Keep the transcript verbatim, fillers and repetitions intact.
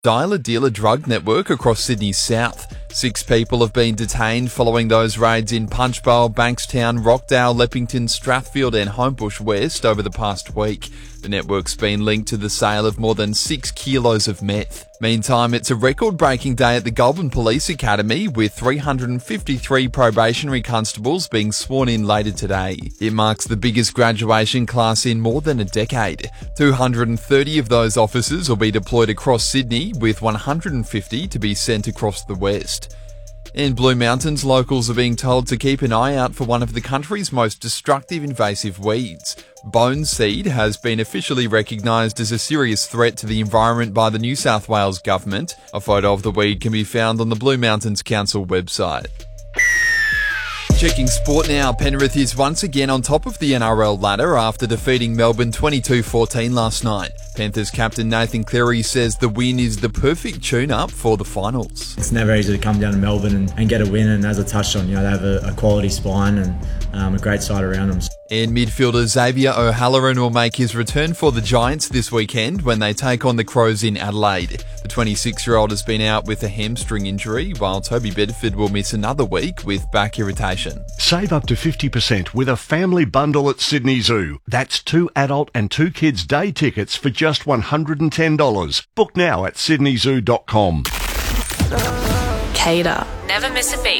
Dealer-dealer drug network across Sydney's south. Six people have been detained following those raids in Punchbowl, Bankstown, Rockdale, Leppington, Strathfield and Homebush West over the past week. The network's been linked to the sale of more than six kilos of meth. Meantime, it's a record-breaking day at the Goulburn Police Academy, with three hundred fifty-three probationary constables being sworn in later today. It marks the biggest graduation class in more than a decade. two hundred thirty of those officers will be deployed across Sydney, with one hundred fifty to be sent across the west. In Blue Mountains, locals are being told to keep an eye out for one of the country's most destructive invasive weeds. Bone seed has been officially recognised as a serious threat to the environment by the New South Wales government. A photo of the weed can be found on the Blue Mountains Council website. Checking sport now, Penrith is once again on top of the N R L ladder after defeating Melbourne twenty-two fourteen last night. Panthers captain Nathan Cleary says the win is the perfect tune-up for the finals. It's never easy to come down to Melbourne and, and get a win, and as I touched on, you know, they have a, a quality spine and um, a great side around them. And midfielder Xavier O'Halloran will make his return for the Giants this weekend when they take on the Crows in Adelaide. The twenty-six-year-old has been out with a hamstring injury, while Toby Bedford will miss another week with back irritation. Save up to fifty percent with a family bundle at Sydney Zoo. That's two adult and two kids day tickets for just one hundred ten dollars. Book now at sydney zoo dot com. Cater. Never miss a beat.